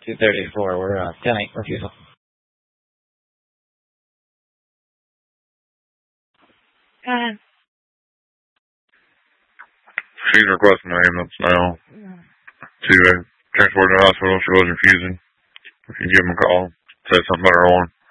234. We're 10-8 refusal. She's requesting an ambulance now to transport her to the hospital. She was refusing. If you give them a call, say something about her on.